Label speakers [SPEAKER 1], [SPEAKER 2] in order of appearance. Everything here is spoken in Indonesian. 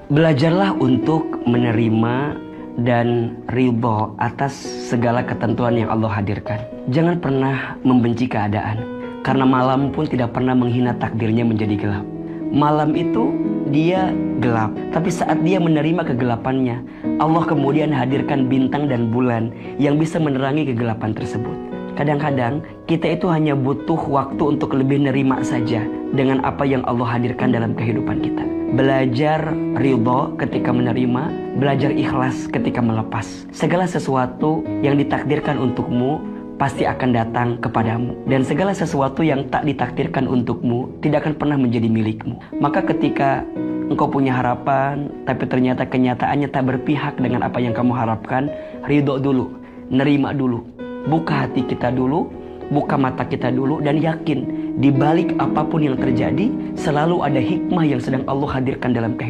[SPEAKER 1] Belajarlah untuk menerima dan ridho atas segala ketentuan yang Allah hadirkan. Jangan pernah membenci keadaan, karena malam pun tidak pernah menghina takdirnya menjadi gelap. Malam itu dia gelap, tapi saat dia menerima kegelapannya, Allah kemudian hadirkan bintang dan bulan yang bisa menerangi kegelapan tersebut. Kadang-kadang kita itu hanya butuh waktu untuk lebih nerima saja dengan apa yang Allah hadirkan dalam kehidupan kita. Belajar ridho ketika menerima, belajar ikhlas ketika melepas. Segala sesuatu yang ditakdirkan untukmu pasti akan datang kepadamu, dan segala sesuatu yang tak ditakdirkan untukmu tidak akan pernah menjadi milikmu. Maka ketika engkau punya harapan tapi ternyata kenyataannya tak berpihak dengan apa yang kamu harapkan, ridho dulu, nerima dulu, buka hati kita dulu, buka mata kita dulu, dan yakin di balik apapun yang terjadi selalu ada hikmah yang sedang Allah hadirkan dalam kehidupan